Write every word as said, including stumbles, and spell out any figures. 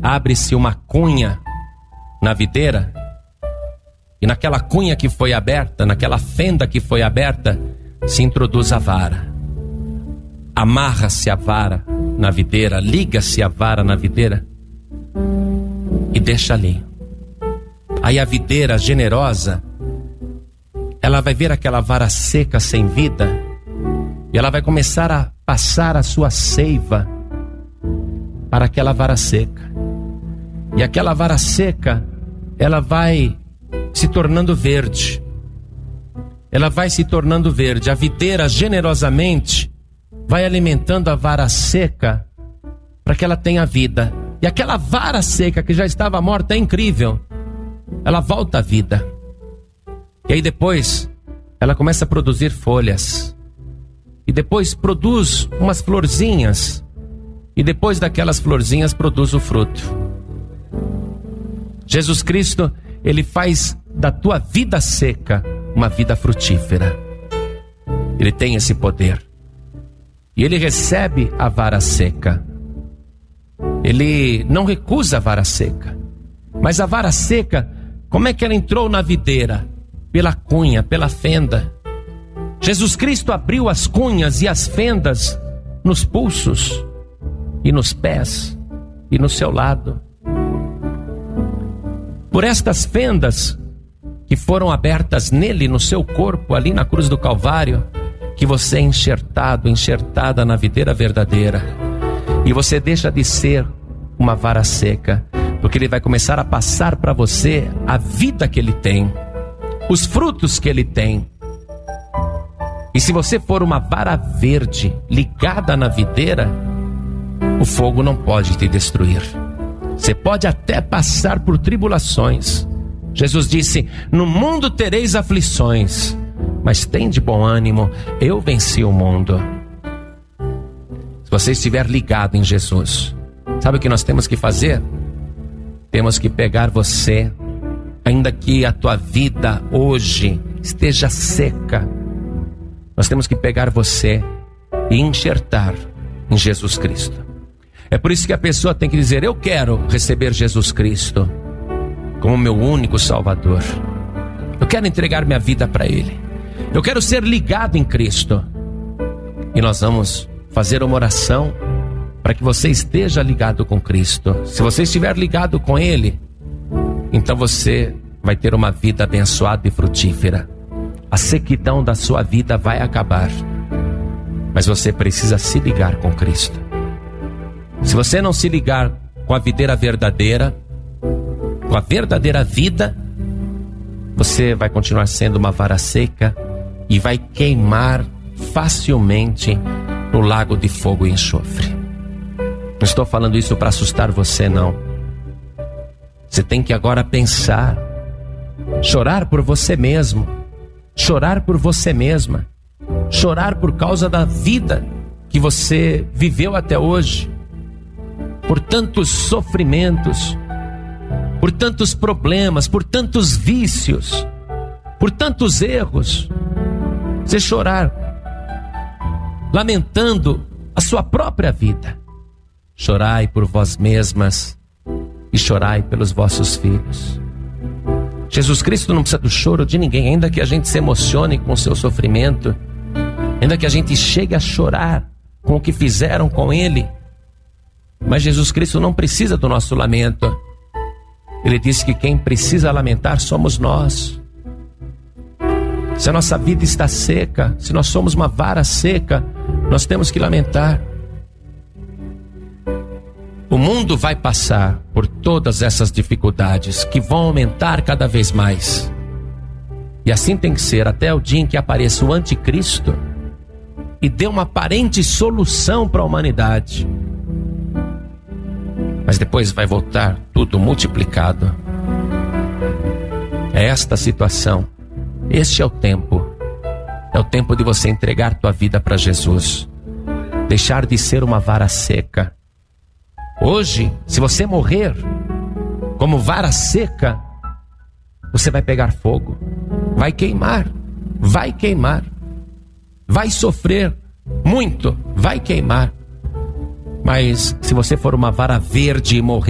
abre-se uma cunha na videira, e naquela cunha que foi aberta, naquela fenda que foi aberta, se introduz a vara. Amarra-se a vara na videira, liga-se a vara na videira e deixa ali. Aí a videira generosa, ela vai ver aquela vara seca sem vida e ela vai começar a passar a sua seiva para aquela vara seca. E aquela vara seca, ela vai se tornando verde. Ela vai se tornando verde. A videira generosamente vai alimentando a vara seca para que ela tenha vida. E aquela vara seca que já estava morta é incrível. Ela volta à vida. E aí depois ela começa a produzir folhas. E depois produz umas florzinhas. E depois daquelas florzinhas produz o fruto. Jesus Cristo, Ele faz da tua vida seca uma vida frutífera. Ele tem esse poder. E Ele recebe a vara seca. Ele não recusa a vara seca. Mas a vara seca, como é que ela entrou na videira? Pela cunha, pela fenda. Jesus Cristo abriu as cunhas e as fendas nos pulsos e nos pés e no seu lado. Por estas fendas que foram abertas nele, no seu corpo, ali na cruz do Calvário, que você é enxertado, enxertada na videira verdadeira. E você deixa de ser uma vara seca, porque Ele vai começar a passar para você a vida que Ele tem, os frutos que Ele tem. E se você for uma vara verde ligada na videira, o fogo não pode te destruir. Você pode até passar por tribulações. Jesus disse: no mundo tereis aflições, mas tem de bom ânimo, eu venci o mundo. Se você estiver ligado em Jesus, sabe o que nós temos que fazer? Temos que pegar você, ainda que a tua vida hoje esteja seca, nós temos que pegar você e enxertar em Jesus Cristo. É por isso que a pessoa tem que dizer: eu quero receber Jesus Cristo como meu único Salvador. Eu quero entregar minha vida para Ele. Eu quero ser ligado em Cristo. E nós vamos fazer uma oração para que você esteja ligado com Cristo. Se você estiver ligado com Ele, então você vai ter uma vida abençoada e frutífera. A sequidão da sua vida vai acabar. Mas você precisa se ligar com Cristo. Se você não se ligar com a videira verdadeira, com a verdadeira vida, você vai continuar sendo uma vara seca e vai queimar facilmente no lago de fogo e enxofre. Não estou falando isso para assustar você, não. Você tem que agora pensar, chorar por você mesmo, chorar por você mesma, chorar por causa da vida que você viveu até hoje, por tantos sofrimentos, por tantos problemas, por tantos vícios, por tantos erros. Você chorar, lamentando a sua própria vida. Chorai por vós mesmas e chorai pelos vossos filhos. Jesus Cristo não precisa do choro de ninguém, ainda que a gente se emocione com o seu sofrimento, ainda que a gente chegue a chorar com o que fizeram com Ele. Mas Jesus Cristo não precisa do nosso lamento. Ele disse que quem precisa lamentar somos nós. Se a nossa vida está seca, se nós somos uma vara seca, nós temos que lamentar. O mundo vai passar por todas essas dificuldades que vão aumentar cada vez mais. E assim tem que ser até o dia em que apareça o anticristo e dê uma aparente solução para a humanidade. Mas depois vai voltar tudo multiplicado. É esta a situação. Este é o tempo. É o tempo de você entregar tua vida para Jesus. Deixar de ser uma vara seca. Hoje, se você morrer como vara seca, você vai pegar fogo. Vai queimar. Vai queimar. Vai sofrer muito. Vai queimar. Mas se você for uma vara verde e morrer